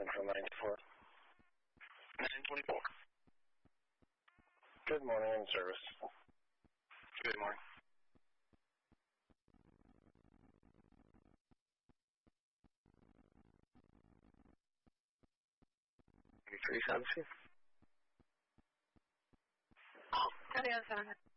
Central 94. 924. Good morning, in service. Good morning. Three seventeen. Audio 7.